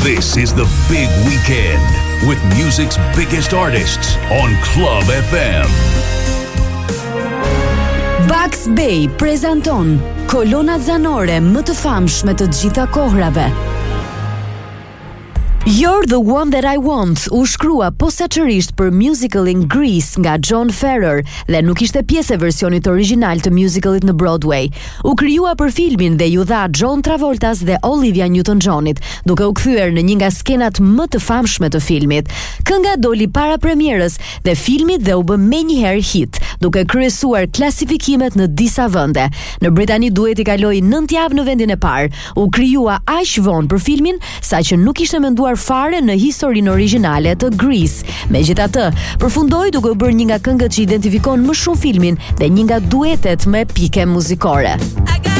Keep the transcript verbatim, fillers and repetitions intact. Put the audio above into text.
This is the big weekend with music's biggest artists on Club F M. Bugs Bay prezanton kolonat zanore më të famshme të gjitha kohrave. You're the One That I Want u shkrua posaçërisht për musicalin Grease nga John Ferrer dhe nuk ishte pjesë e versionit origjinal të musicalit në Broadway. U krijua për filmin dhe ju dha John Travoltas dhe Olivia Newton-Johnit, duke u kthyer në një nga skenat më të famshme të filmit. Kënga doli para premierës dhe filmit dhe u bë menjëherë hit, duke kryesuar klasifikimet në disa vende. Në Britani dueti kaloi nëntë javë në vendin e parë. U krijua aq vonë për filmin saqë nuk ishte menduar fare në historinë origjinale të Grease. Megjithatë, përfundoi duke u bërë një nga këngët që identifikon më shumë filmin dhe një nga duetet më epike muzikore.